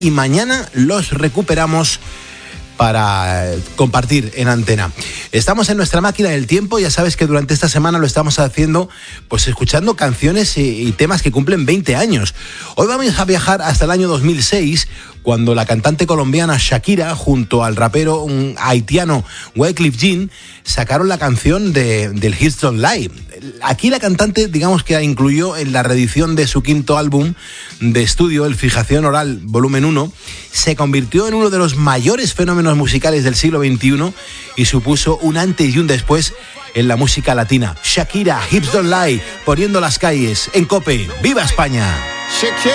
y mañana los recuperamos para compartir en antena. Estamos en nuestra máquina del tiempo, ya sabes que durante esta semana lo estamos haciendo pues escuchando canciones y temas que cumplen 20 años. Hoy vamos a viajar hasta el año 2006, cuando la cantante colombiana Shakira junto al rapero haitiano Wyclef Jean sacaron la canción del Hips Don't Lie. Aquí la cantante, digamos que la incluyó en la reedición de su quinto álbum de estudio, el Fijación Oral Volumen 1, se convirtió en uno de los mayores fenómenos musicales del siglo XXI y supuso un antes y un después en la música latina. Shakira, Hips Don't Lie, poniendo las calles en COPE. ¡Viva España!